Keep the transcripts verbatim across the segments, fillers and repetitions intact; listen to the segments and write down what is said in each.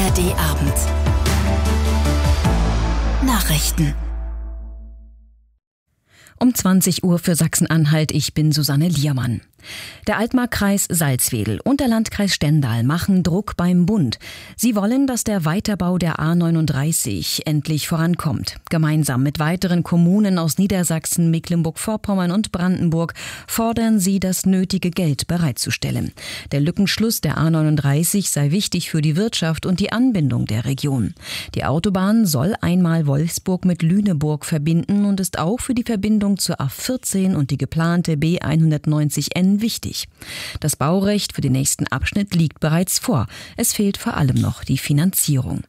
R D-Abend. Nachrichten. Um zwanzig Uhr für Sachsen-Anhalt, ich bin Susanne Liermann. Der Altmarkkreis Salzwedel und der Landkreis Stendal machen Druck beim Bund. Sie wollen, dass der Weiterbau der A neununddreißig endlich vorankommt. Gemeinsam mit weiteren Kommunen aus Niedersachsen, Mecklenburg-Vorpommern und Brandenburg fordern sie, das nötige Geld bereitzustellen. Der Lückenschluss der A neununddreißig sei wichtig für die Wirtschaft und die Anbindung der Region. Die Autobahn soll einmal Wolfsburg mit Lüneburg verbinden und ist auch für die Verbindung zur A vierzehn und die geplante B hundertneunzig N wichtig. Das Baurecht für den nächsten Abschnitt liegt bereits vor. Es fehlt vor allem noch die Finanzierung.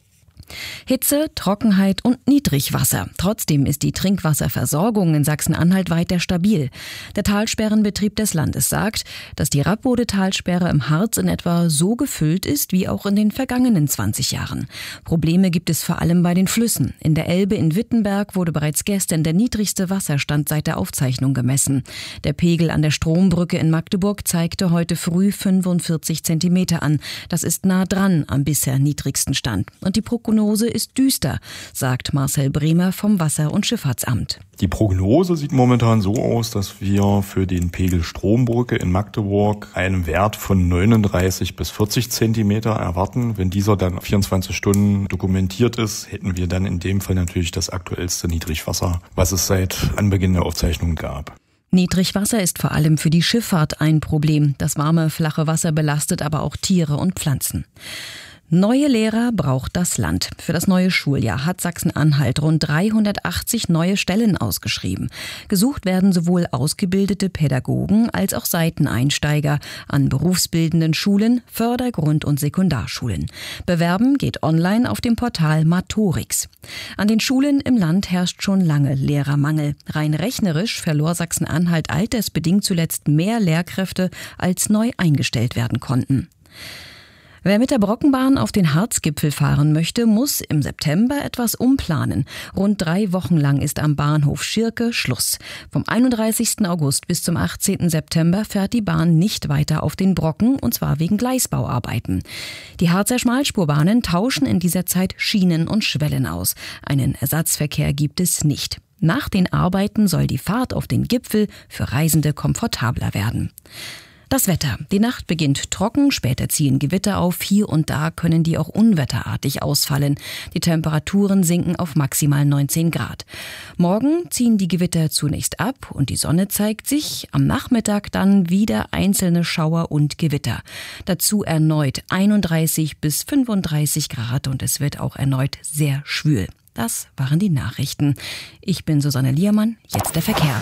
Hitze, Trockenheit und Niedrigwasser. Trotzdem ist die Trinkwasserversorgung in Sachsen-Anhalt weiter stabil. Der Talsperrenbetrieb des Landes sagt, dass die Radbode-Talsperre im Harz in etwa so gefüllt ist wie auch in den vergangenen zwanzig Jahren. Probleme gibt es vor allem bei den Flüssen. In der Elbe in Wittenberg wurde bereits gestern der niedrigste Wasserstand seit der Aufzeichnung gemessen. Der Pegel an der Strombrücke in Magdeburg zeigte heute früh fünfundvierzig Zentimeter an. Das ist nah dran am bisher niedrigsten Stand. Und die Prognose ist düster, sagt Marcel Bremer vom Wasser- und Schifffahrtsamt. Die Prognose sieht momentan so aus, dass wir für den Pegel Strombrücke in Magdeburg einen Wert von neununddreißig bis vierzig Zentimeter erwarten. Wenn dieser dann vierundzwanzig Stunden dokumentiert ist, hätten wir dann in dem Fall natürlich das aktuellste Niedrigwasser, was es seit Anbeginn der Aufzeichnung gab. Niedrigwasser ist vor allem für die Schifffahrt ein Problem. Das warme, flache Wasser belastet aber auch Tiere und Pflanzen. Neue Lehrer braucht das Land. Für das neue Schuljahr hat Sachsen-Anhalt rund dreihundertachtzig neue Stellen ausgeschrieben. Gesucht werden sowohl ausgebildete Pädagogen als auch Seiteneinsteiger an berufsbildenden Schulen, Fördergrund- und Sekundarschulen. Bewerben geht online auf dem Portal Matorix. An den Schulen im Land herrscht schon lange Lehrermangel. Rein rechnerisch verlor Sachsen-Anhalt altersbedingt zuletzt mehr Lehrkräfte, als neu eingestellt werden konnten. Wer mit der Brockenbahn auf den Harzgipfel fahren möchte, muss im September etwas umplanen. Rund drei Wochen lang ist am Bahnhof Schirke Schluss. Vom einunddreißigsten August bis zum achtzehnten September fährt die Bahn nicht weiter auf den Brocken, und zwar wegen Gleisbauarbeiten. Die Harzer Schmalspurbahnen tauschen in dieser Zeit Schienen und Schwellen aus. Einen Ersatzverkehr gibt es nicht. Nach den Arbeiten soll die Fahrt auf den Gipfel für Reisende komfortabler werden. Das Wetter. Die Nacht beginnt trocken, später ziehen Gewitter auf. Hier und da können die auch unwetterartig ausfallen. Die Temperaturen sinken auf maximal neunzehn Grad. Morgen ziehen die Gewitter zunächst ab und die Sonne zeigt sich. Am Nachmittag dann wieder einzelne Schauer und Gewitter. Dazu erneut einunddreißig bis fünfunddreißig Grad und es wird auch erneut sehr schwül. Das waren die Nachrichten. Ich bin Susanne Liermann, jetzt der Verkehr.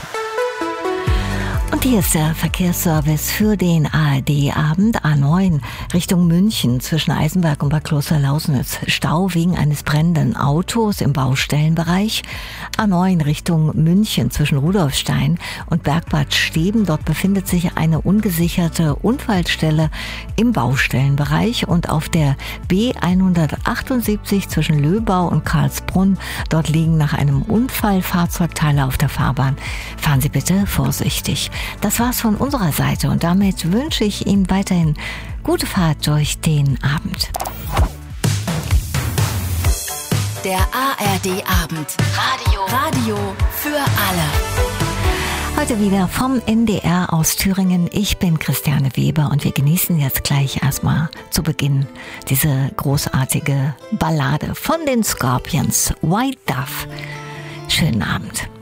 Und hier ist der Verkehrsservice für den A R D-Abend. A neun Richtung München zwischen Eisenberg und Bad Klosterlausnitz. Stau wegen eines brennenden Autos im Baustellenbereich. A neun Richtung München zwischen Rudolfstein und Bergbad Steben. Dort befindet sich eine ungesicherte Unfallstelle im Baustellenbereich. Und auf der B hundertachtundsiebzig zwischen Löbau und Karlsbrunn. Dort liegen nach einem Unfall Fahrzeugteile auf der Fahrbahn. Fahren Sie bitte vorsichtig. Das war's von unserer Seite und damit wünsche ich Ihnen weiterhin gute Fahrt durch den Abend. Der A R D-Abend. Radio. Radio für alle. Heute wieder vom N D R aus Thüringen. Ich bin Christiane Weber und wir genießen jetzt gleich erstmal zu Beginn diese großartige Ballade von den Scorpions, White Dove. Schönen Abend.